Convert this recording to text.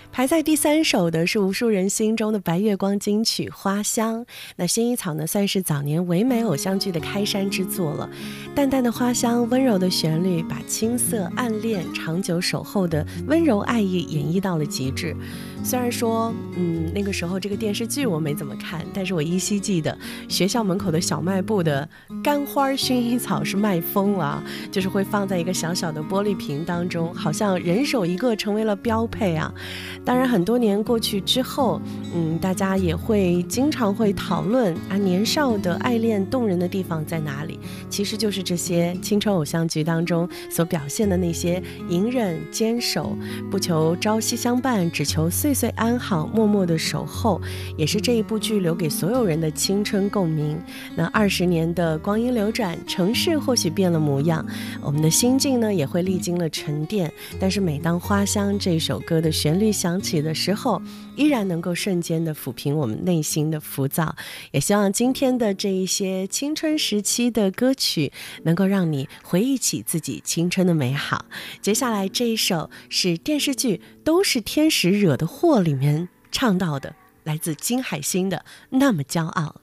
排在第3首的是无数人心中的白月光金曲《花香》。那薰衣草呢，算是早年唯美偶像剧的开山之作了。淡淡的花香，温柔的旋律，把青涩、暗恋、长久守候的温柔爱意演绎到了极致。虽然说那个时候这个电视剧我没怎么看，但是我依稀记得学校门口的小卖部的干花薰衣草是卖疯了，就是会放在一个小小的玻璃瓶当中，好像人手一个成为了标配啊。当然很多年过去之后，大家也会经常会讨论年少的爱恋动人的地方在哪里，其实就是这些青春偶像剧当中所表现的那些隐忍坚守，不求朝夕相伴，只求岁岁安好，默默的守候，也是这一部剧留给所有人的青春共鸣。那20年的光阴流转，城市或许变了模样，我们的心境呢也会历经了沉淀，但是每当花香这首歌的旋律响起的时候，依然能够瞬间的抚平我们内心的浮躁。也希望今天的这一些青春时期的歌曲能够让你回忆起自己青春的美好。接下来这一首是电视剧《都是天使惹的祸》里面唱到的，来自金海心的《那么骄傲》。